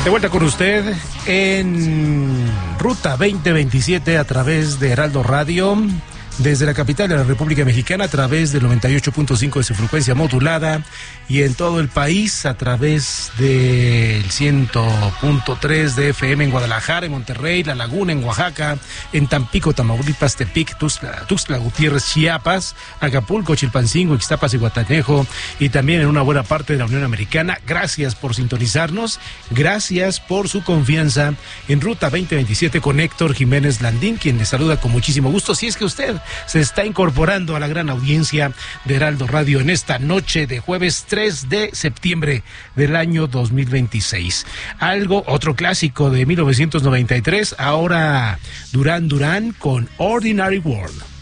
De vuelta con usted en Ruta 2027 a través de Heraldo Radio, desde la capital de la República Mexicana a través del 98.5 de su frecuencia modulada y en todo el país a través del 100.3 de FM en Guadalajara, en Monterrey, La Laguna, en Oaxaca, en Tampico, Tamaulipas, Tepic, Tuxtla Gutiérrez, Chiapas, Acapulco, Chilpancingo, Ixtapas y Guatanejo, y también en una buena parte de la Unión Americana. Gracias por sintonizarnos, gracias por su confianza en Ruta 2027 con Héctor Jiménez Landín, quien les saluda con muchísimo gusto. Si es que usted se está incorporando a la gran audiencia de Heraldo Radio en esta noche de jueves 3 de septiembre del año 2026. Otro clásico de 1993, ahora Duran Duran con Ordinary World.